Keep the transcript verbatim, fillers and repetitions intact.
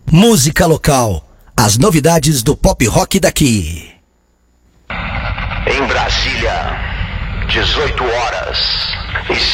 Música local. As novidades do pop rock daqui. Em Brasília, dezoito horas.